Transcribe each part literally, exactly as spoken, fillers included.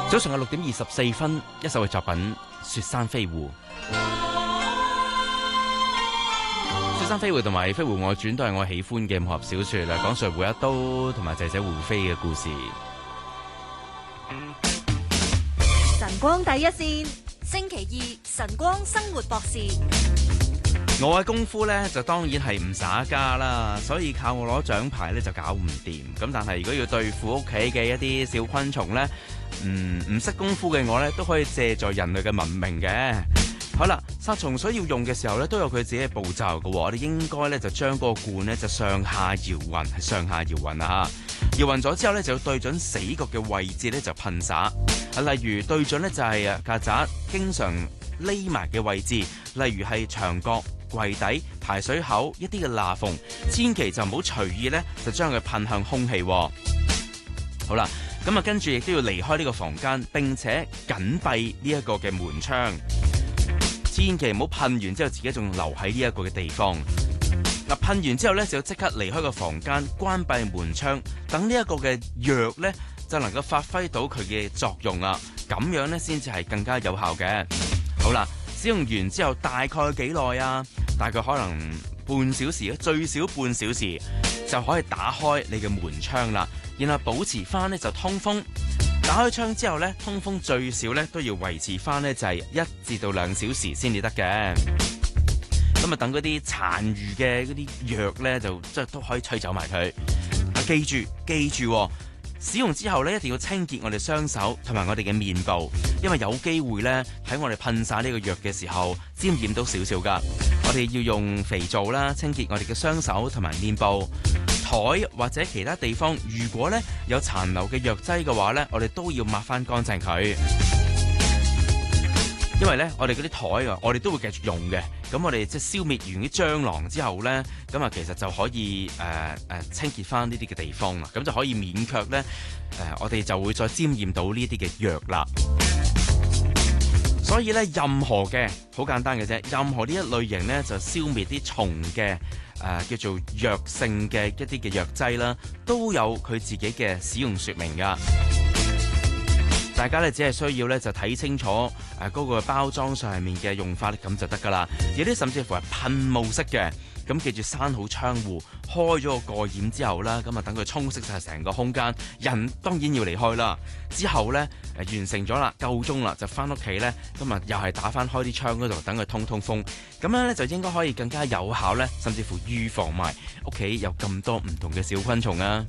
早上嘅六點二十四分，一首嘅作品《雪山飛狐》。《雪山飛狐》同埋《飛狐外傳》都係我喜歡嘅武俠小說啦，講述胡一刀同埋姐姐胡飛嘅故事。 晨光第一線， 星期二晨光生活博士。 我嘅功夫呢，就當然係唔耍家啦，所以靠我攞獎牌呢，就搞唔掂。咁但係如果要對付屋企嘅一啲小昆蟲呢，嗯，唔識功夫嘅我呢，都可以借助人類嘅文明嘅。好啦，殺蟲水要用嘅時候呢，都有佢自己嘅步驟嘅。我哋應該呢，就將嗰個罐呢，就上下搖勻，係上下搖勻啊嚇！搖勻咗之後呢，就要對準死角嘅位置呢，就噴灑。啊，例如對準呢，就係啊曱甴經常匿埋嘅位置，例如係牆角、櫃底、排水口一啲嘅罅縫，千祈就唔好隨意咧，就將佢噴向空氣。好啦，咁啊跟住亦都要離開呢個房間，並且緊閉呢一個嘅門窗，千祈唔好噴完之後自己仲留喺呢一個嘅地方。嗱，噴完之後咧就要即刻離開個房間，關閉門窗，等呢一個嘅藥咧就能夠發揮到佢嘅作用啦。咁樣咧先至係更加有效嘅。好啦。使用完之後大概幾耐啊？大概可能半小時，最少半小時就可以打開你嘅門窗啦。然後保持翻呢就通風。打開窗之後呢，通風最少呢都要維持翻呢就係一至到兩小時先至得嘅。咁啊，等嗰啲殘餘嘅嗰啲藥呢，就即係都可以吹走埋佢。啊，記住記住喎。使用之後咧，一定要清潔我哋雙手同埋我哋嘅面部，因為有機會咧喺我哋噴灑呢個藥嘅時候沾染到少少噶。我哋要用肥皂啦，清潔我哋嘅雙手同埋面部。台或者其他地方，如果咧有殘留嘅藥劑嘅話咧，我哋都要抹翻乾淨佢。因為咧，我哋嗰啲台啊，我哋都會繼續用嘅。咁我哋即係消滅完啲蟑螂之後咧，咁啊其實就可以誒誒、呃呃、清潔翻呢啲嘅地方啦。咁就可以免卻咧誒，我哋就會再沾染到呢啲嘅藥啦。所以咧，任何嘅好簡單嘅啫，任何呢一類型咧就消滅啲蟲嘅誒叫做藥性嘅一啲嘅藥劑啦，都有佢自己嘅使用說明噶。大家咧只係需要咧就睇清楚誒嗰個包裝上面嘅用法，咁就得噶啦。有啲甚至乎係噴霧式嘅，咁記住閂好窗戶，開咗個蓋掩之後啦，咁啊等佢沖熄晒成個空間。人當然要離開啦。之後咧誒完成咗啦，夠鐘啦，就翻屋企咧，咁啊又係打翻開啲窗嗰度等佢通通風。咁樣咧就應該可以更加有效咧，甚至乎預防埋屋企有咁多唔同嘅小昆蟲啊！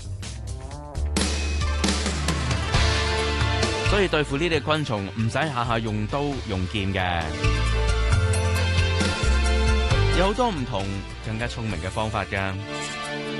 所以對付呢啲昆蟲唔使下下用刀用劍嘅，有好多唔同更加聰明嘅方法㗎。